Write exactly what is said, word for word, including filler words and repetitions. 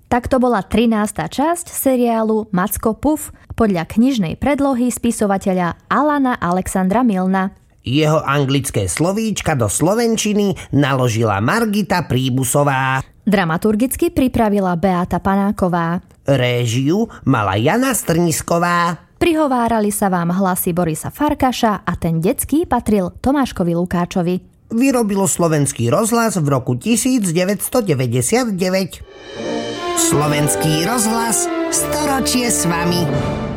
Tak to bola trinásta časť seriálu Macko Puff podľa knižnej predlohy spisovateľa Alana Alexandra Milna. Jeho anglické slovíčka do slovenčiny naložila Margita Príbusová. Dramaturgicky pripravila Beata Panáková. Réžiu mala Jana Strnisková. Prihovárali sa vám hlasy Borisa Farkaša a ten detský patril Tomáškovi Lukáčovi. Vyrobilo Slovenský rozhlas v roku devätnásťstodeväťdesiatdeväť. Slovenský rozhlas, storočie s vami.